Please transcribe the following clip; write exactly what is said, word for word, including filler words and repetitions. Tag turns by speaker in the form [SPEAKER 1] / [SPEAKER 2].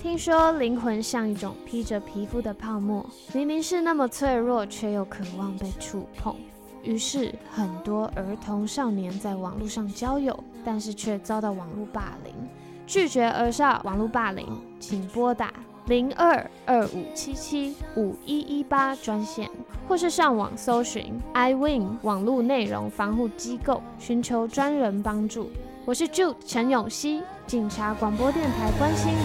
[SPEAKER 1] 听说灵魂像一种披着皮肤的泡沫，明明是那么脆弱，却又渴望被触碰。于是，很多儿童少年在网络上交友，但是却遭到网络霸凌。拒绝儿少网络霸凌，请拨打零二二五七七五一一八专线，或是上网搜寻 I Win 网络内容防护机构，寻求专人帮助。我是 Jude 陈永熙，警察广播电台关心